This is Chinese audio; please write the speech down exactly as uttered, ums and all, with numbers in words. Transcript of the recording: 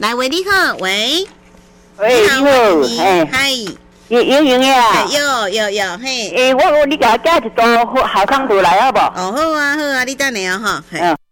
来，喂，你好，喂， 喂，你好， 哎，嗨， 有有营呀？ 有有有，嘿， 诶，我我你甲我寄一包好康图来好不？ 哦，好啊好啊，你等下哦哈， 嗯。